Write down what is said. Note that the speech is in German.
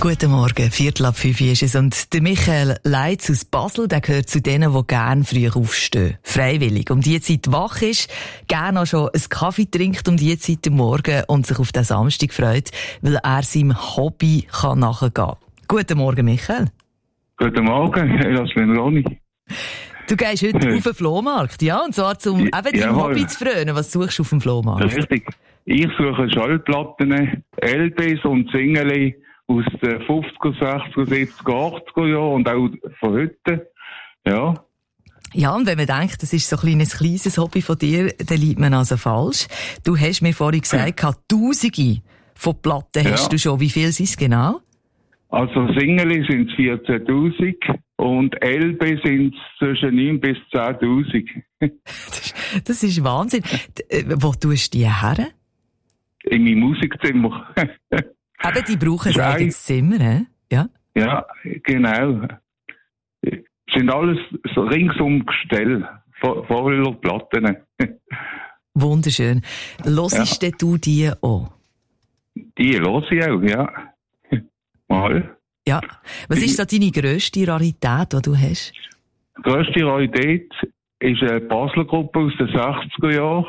Guten Morgen, 4:45 ist es. Und der Michael Leitz aus Basel, der gehört zu denen, die gerne früh aufstehen. Freiwillig. Um die Zeit wach ist, gerne auch schon einen Kaffee trinkt um die Zeit am Morgen und sich auf den Samstag freut, weil er seinem Hobby nachgehen kann. Guten Morgen, Michael. Guten Morgen, Jasmin Roni. Du gehst heute auf den Flohmarkt, ja? Und zwar zum deinem Hobby zu frönen. Was suchst du auf dem Flohmarkt? Richtig. Ich suche Schallplatten, LPs und Singeli aus den 50er, 60er, 70er, 80er Jahren und auch von heute. Ja. Ja, und wenn man denkt, das ist so ein kleines Hobby von dir, dann liegt man also falsch. Du hast mir vorhin gesagt, Tausende von Platten hast du schon. Wie viel sind es genau? Also Singeli sind es 14.000 und LP sind es zwischen 9.000 bis 10.000. Das ist Wahnsinn. Wo tust du die her? In meinem Musikzimmer. Eben, die brauchen ein eigenes Zimmer, he? Ja? Ja, genau. Sind alles so ringsum Gestell, voller Platten. Wunderschön. Hörst du die auch? Die höre ich auch, ja. Mal. Ja. Was ist so deine grösste Rarität, die du hast? Die grösste Rarität ist eine Basler Gruppe aus den 60er Jahren.